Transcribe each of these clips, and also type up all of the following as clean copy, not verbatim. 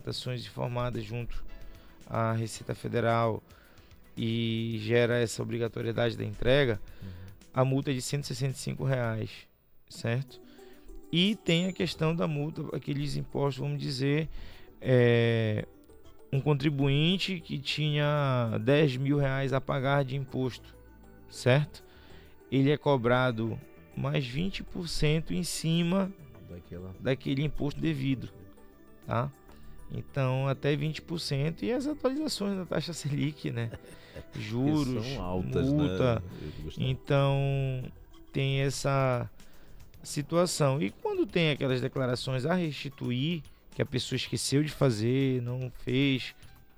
documentações informadas junto à Receita Federal e gera essa obrigatoriedade da entrega, a multa é de R$ 165, certo? E tem a questão da multa, aqueles impostos, vamos dizer, um contribuinte que tinha R$ 10.000 a pagar de imposto, certo? Ele é cobrado mais 20% em cima daquele imposto devido, tá? Então, até 20%, e as atualizações da taxa Selic, né? Juros, são altas, multa. né? Então, tem essa situação. E quando tem aquelas declarações a restituir, que a pessoa esqueceu de fazer, não fez,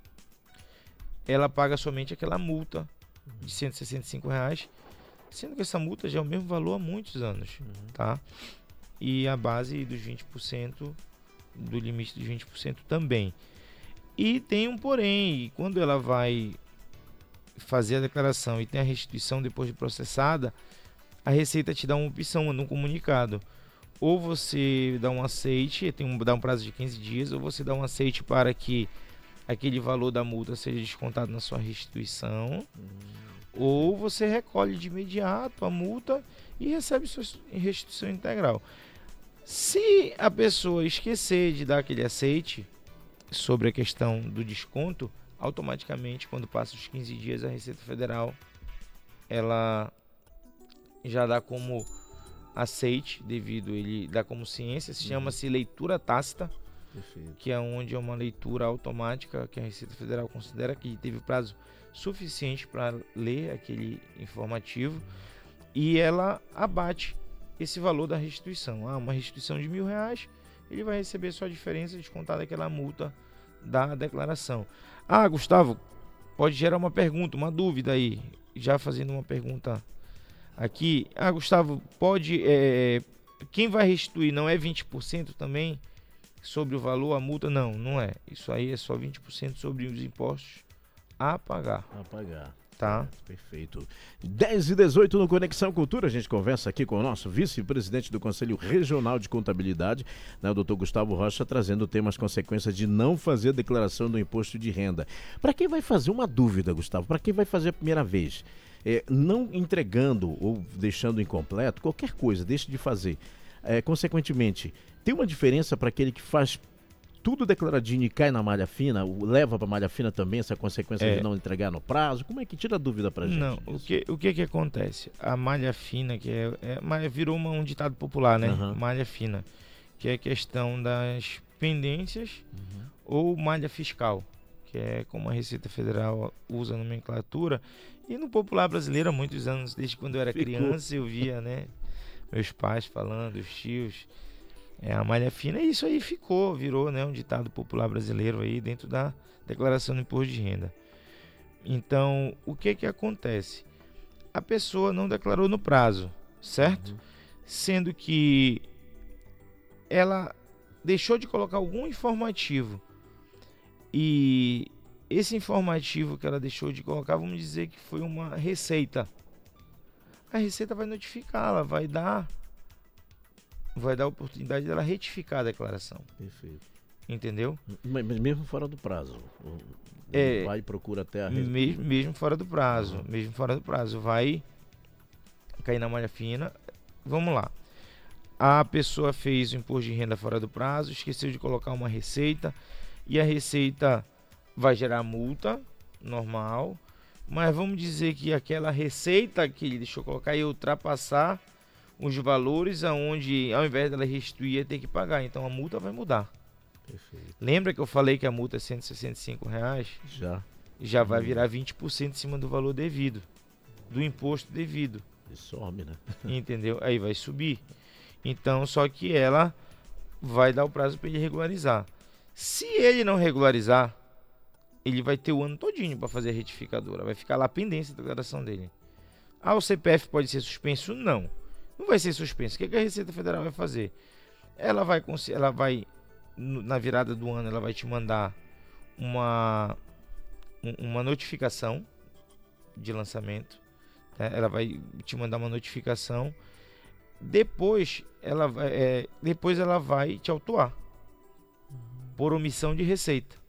ela paga somente aquela multa de R$ 165, sendo que essa multa já é o mesmo valor há muitos anos, tá? E a base dos 20%, do limite dos 20% também. E tem um porém, quando ela vai fazer a declaração e tem a restituição depois de processada, a Receita te dá uma opção, manda um comunicado. Ou você dá um aceite, dá um prazo de 15 dias, ou você dá um aceite para que aquele valor da multa seja descontado na sua restituição, ou você recolhe de imediato a multa e recebe sua restituição integral. Se a pessoa esquecer de dar aquele aceite sobre a questão do desconto, automaticamente, quando passa os 15 dias, a Receita Federal ela já dá como aceite, devido ele dá como ciência, chama-se leitura tácita. Perfeito. Que é onde é uma leitura automática que a Receita Federal considera que teve prazo suficiente para ler aquele informativo e ela abate esse valor da restituição. Uma restituição de R$ 1.000, ele vai receber só a diferença descontada daquela multa da declaração. Gustavo, pode gerar uma pergunta, uma dúvida aí, já fazendo uma pergunta aqui. Gustavo, pode, quem vai restituir não é 20% também sobre o valor, a multa? Não é. Isso aí é só 20% sobre os impostos a pagar. Tá? Perfeito. 10h18 no Conexão Cultura, a gente conversa aqui com o nosso vice-presidente do Conselho Regional de Contabilidade, né, o Dr. Gustavo Rocha, trazendo o tema as consequências de não fazer a declaração do imposto de renda. Para quem vai fazer, uma dúvida, Gustavo, para quem vai fazer a primeira vez, não entregando ou deixando incompleto, qualquer coisa, deixe de fazer. Consequentemente, tem uma diferença para aquele que faz tudo declaradinho e cai na malha fina, leva para malha fina também essa consequência de não entregar no prazo? Como é que tira a dúvida para gente? Não, o que acontece? A malha fina, que virou um ditado popular, né? Malha fina, que é a questão das pendências ou malha fiscal, que é como a Receita Federal usa a nomenclatura. E no popular brasileiro, há muitos anos, desde quando eu era criança, eu via, né, meus pais falando, os tios, a malha fina, e isso aí virou, né, um ditado popular brasileiro aí dentro da declaração do imposto de renda. Então, o que acontece? A pessoa não declarou no prazo, certo? Sendo que ela deixou de colocar algum informativo e esse informativo que ela deixou de colocar, vamos dizer que foi uma receita. A Receita vai notificar, ela vai dar a oportunidade dela retificar a declaração. Perfeito. Entendeu? Mas mesmo fora do prazo. Vai e procura até a mesmo fora do prazo. Mesmo fora do prazo. Vai cair na malha fina. Vamos lá. A pessoa fez o imposto de renda fora do prazo, esqueceu de colocar uma receita, e a receita vai gerar multa normal, mas vamos dizer que aquela receita que ele deixou colocar ia ultrapassar os valores aonde, ao invés dela restituir, ia ter que pagar. Então a multa vai mudar. Perfeito. Lembra que eu falei que a multa é R$ 165? Já vai virar 20% em cima do valor devido, do imposto devido. E some, né? Entendeu? Aí vai subir. Então, só que ela vai dar o prazo para ele regularizar. Se ele não regularizar, ele vai ter o ano todinho para fazer a retificadora. Vai ficar lá pendência da declaração dele. O CPF pode ser suspenso? Não vai ser suspenso. O que a Receita Federal vai fazer? Ela vai, na virada do ano, ela vai te mandar uma notificação de lançamento. Tá? Ela vai te mandar uma notificação. Depois ela vai te autuar. por omissão de receita.